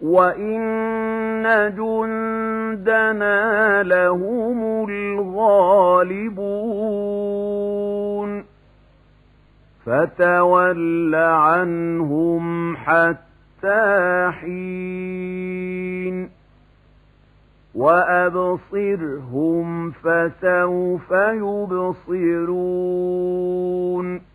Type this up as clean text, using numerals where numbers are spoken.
وَإِنَّ جُندَنَا لَهُمُ الْغَالِبُونَ فَتَوَلَّ عَنْهُمْ حَتَّىٰ حِينٍ وَأَبْصِرْهُمْ فَسَوْفَ يُبْصِرُونَ